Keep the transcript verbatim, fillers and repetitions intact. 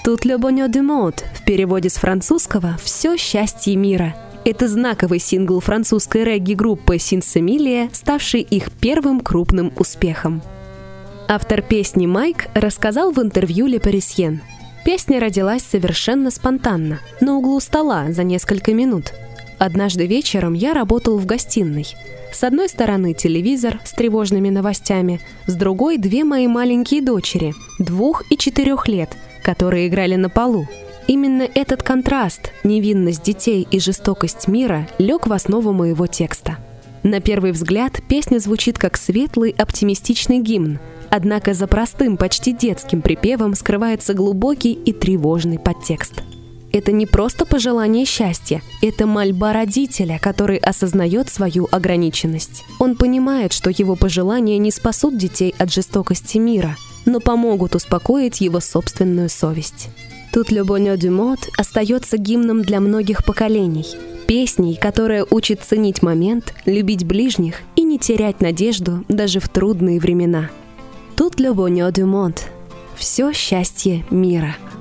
Tout le bonheur du monde, в переводе с французского «Все счастье мира». Это знаковый сингл французской регги-группы Синсемилия, ставший их первым крупным успехом. Автор песни Майк рассказал в интервью Le Parisien: «Песня родилась совершенно спонтанно, на углу стола за несколько минут. Однажды вечером я работал в гостиной. С одной стороны телевизор с тревожными новостями, с другой две мои маленькие дочери, двух и четырех лет, которые играли на полу. Именно этот контраст, невинность детей и жестокость мира, лег в основу моего текста. На первый взгляд песня звучит как светлый, оптимистичный гимн, однако за простым, почти детским припевом скрывается глубокий и тревожный подтекст. Это не просто пожелание счастья, это мольба родителя, который осознает свою ограниченность. Он понимает, что его пожелания не спасут детей от жестокости мира, но помогут успокоить его собственную совесть. Tout le bonheur du monde остается гимном для многих поколений, песней, которая учит ценить момент, любить ближних и не терять надежду даже в трудные времена. Tout le bonheur du monde – все счастье мира.